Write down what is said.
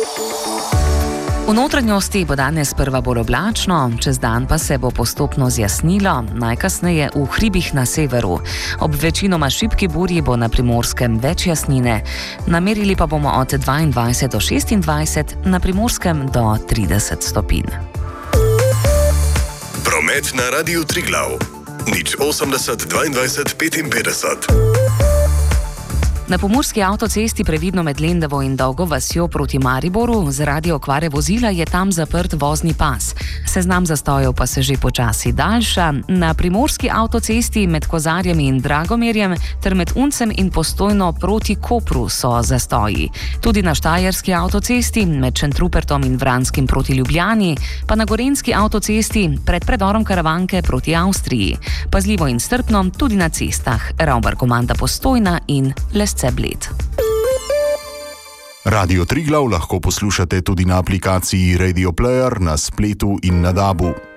V notranjosti bo danes sprva bolj oblačno, čez dan pa se bo postopno zjasnilo, najkasneje v hribih na severu. Ob večinoma šibki burji bo na Primorskem več jasnine. Namerili pa bomo od 22 do 26, na Primorskem do 30 stopinj. Promet na Radiu Triglav. 080 22 55. Na pomurski avtocesti previdno med Lendavo in Dolgo vasjo proti Mariboru zaradi okvare vozila je tam zaprt vozni pas. Seznam zastojev pa se že počasi daljša. Na primorski avtocesti med Kozarjem in Dragomerjem ter med Uncem in Postojno proti Kopru so zastoji. Tudi na štajerski avtocesti med Šentrupertom in Vranskim proti Ljubljani, pa na gorenjski avtocesti pred predorom Karavanke proti Avstriji. Pazljivo in strpno tudi na cestah Ravbar-Komanda Postojna in Bled. Radio Triglav lahko poslušate tudi na aplikaciji Radio Player, na spletu in na DAB-u.